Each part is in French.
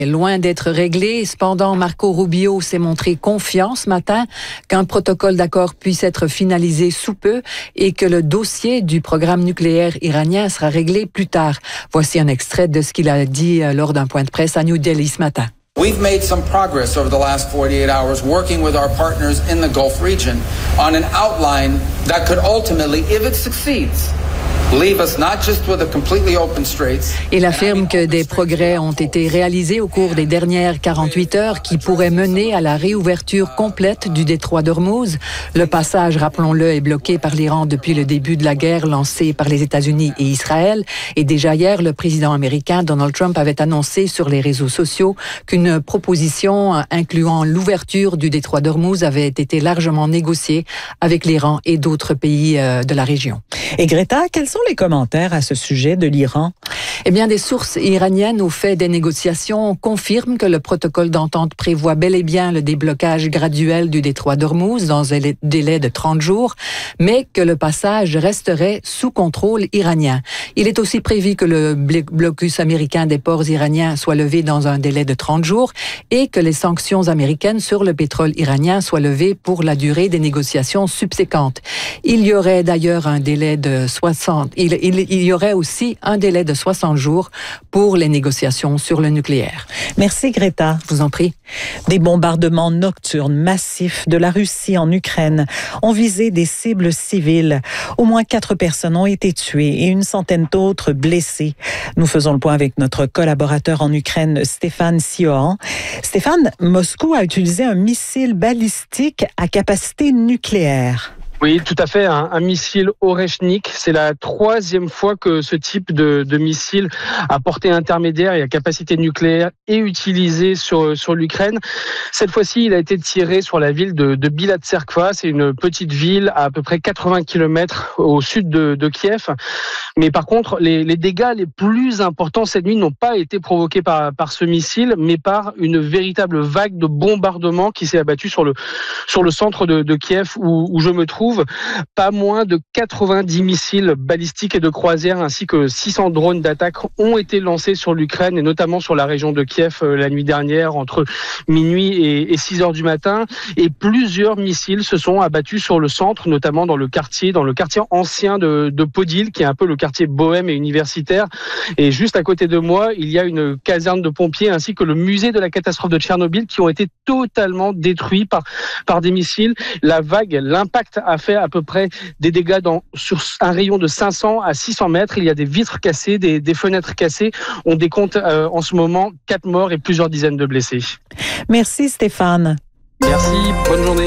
est loin d'être réglé. Cependant, Marco Rubio s'est montré confiant ce matin qu'un protocole d'accord puisse être finalisé sous peu et que le dossier du programme nucléaire iranien sera réglé plus tard. Voici un extrait de ce qu'il a dit lors d'un point de presse à New Delhi ce matin. We've made some progress over the last 48 hours working with our partners in the Gulf region on an outline that could ultimately, if it succeeds, Il affirme que des progrès ont été réalisés au cours des dernières 48 heures qui pourraient mener à la réouverture complète du détroit d'Ormuz. Le passage, rappelons-le, est bloqué par l'Iran depuis le début de la guerre lancée par les États-Unis et Israël. Et déjà hier, le président américain Donald Trump avait annoncé sur les réseaux sociaux qu'une proposition incluant l'ouverture du détroit d'Ormuz avait été largement négociée avec l'Iran et d'autres pays de la région. Et Greta, quels sont les commentaires à ce sujet de l'Iran? Eh bien, des sources iraniennes au fait des négociations confirment que le protocole d'entente prévoit bel et bien le déblocage graduel du détroit d'Ormuz dans un délai de 30 jours, mais que le passage resterait sous contrôle iranien. Il est aussi prévu que le blocus américain des ports iraniens soit levé dans un délai de 30 jours et que les sanctions américaines sur le pétrole iranien soient levées pour la durée des négociations subséquentes. Il y aurait d'ailleurs un délai de 60. Il y aurait aussi un délai de 60 jours pour les négociations sur le nucléaire. Merci Greta. Je vous en prie. Des bombardements nocturnes massifs de la Russie en Ukraine ont visé des cibles civiles. Au moins 4 personnes ont été tuées et une centaine d'autres blessées. Nous faisons le point avec notre collaborateur en Ukraine, Stéphane Siohan. Stéphane, Moscou a utilisé un missile balistique à capacité nucléaire. Oui, tout à fait, un missile Oreshnik. C'est la 3e fois que ce type de missile à portée intermédiaire et à capacité nucléaire est utilisé sur l'Ukraine. Cette fois-ci, il a été tiré sur la ville de Bila-Tserkva. C'est une petite ville à peu près 80 km au sud de Kiev. Mais par contre, les dégâts les plus importants cette nuit n'ont pas été provoqués par ce missile, mais par une véritable vague de bombardements qui s'est abattue sur le centre de Kiev où je me trouve. Pas moins de 90 missiles balistiques et de croisière ainsi que 600 drones d'attaque ont été lancés sur l'Ukraine et notamment sur la région de Kiev la nuit dernière entre minuit et 6 heures du matin. Et plusieurs missiles se sont abattus sur le centre, notamment dans le quartier ancien de Podil, qui est un peu le quartier bohème et universitaire. Et juste à côté de moi, il y a une caserne de pompiers ainsi que le musée de la catastrophe de Tchernobyl qui ont été totalement détruits par des missiles. L'impact a fait à peu près des dégâts sur un rayon de 500 à 600 mètres. Il y a des vitres cassées, des fenêtres cassées. On décompte en ce moment 4 morts et plusieurs dizaines de blessés. Merci Stéphane. Merci, bonne journée.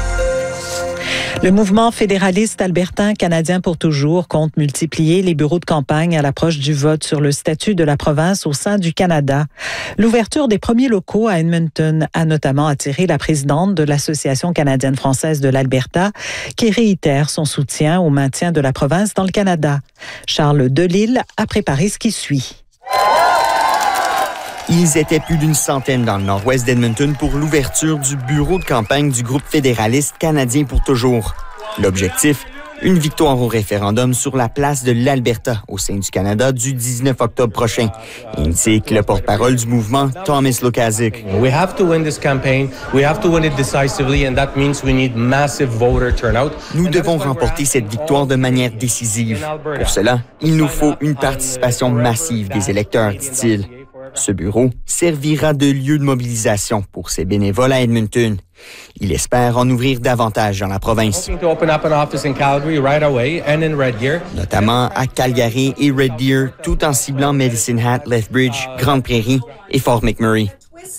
Le mouvement fédéraliste albertain canadien pour toujours compte multiplier les bureaux de campagne à l'approche du vote sur le statut de la province au sein du Canada. L'ouverture des premiers locaux à Edmonton a notamment attiré la présidente de l'Association canadienne-française de l'Alberta qui réitère son soutien au maintien de la province dans le Canada. Charles Delisle a préparé ce qui suit. Ils étaient plus d'une centaine dans le nord-ouest d'Edmonton pour l'ouverture du bureau de campagne du groupe fédéraliste canadien pour toujours. L'objectif, une victoire au référendum sur la place de l'Alberta au sein du Canada du 19 octobre prochain, indique le porte-parole du mouvement, Thomas Lukaszuk. We have to win this campaign. We have to win it decisively, and that means we need massive voter turnout. Nous devons remporter cette victoire de manière décisive. Pour cela, il nous faut une participation massive des électeurs, dit-il. Ce bureau servira de lieu de mobilisation pour ses bénévoles à Edmonton. Il espère en ouvrir davantage dans la province. Notamment à Calgary et Red Deer, tout en ciblant Medicine Hat, Lethbridge, Grande Prairie et Fort McMurray.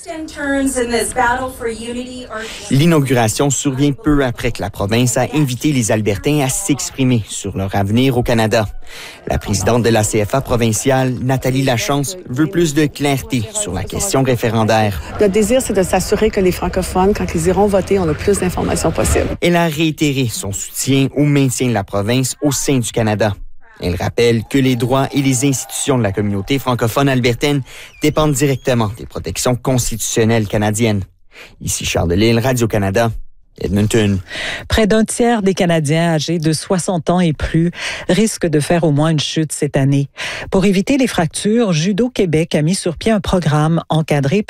L'inauguration survient peu après que la province a invité les Albertains à s'exprimer sur leur avenir au Canada. La présidente de la CFA provinciale, Nathalie Lachance, veut plus de clarté sur la question référendaire. Le désir, c'est de s'assurer que les francophones, quand ils iront voter, ont le plus d'informations possible. Elle a réitéré son soutien au maintien de la province au sein du Canada. Elle rappelle que les droits et les institutions de la communauté francophone albertaine dépendent directement des protections constitutionnelles canadiennes. Ici Charles Delisle, Radio-Canada, Edmonton. Près d'un tiers des Canadiens âgés de 60 ans et plus risquent de faire au moins une chute cette année. Pour éviter les fractures, Judo Québec a mis sur pied un programme encadré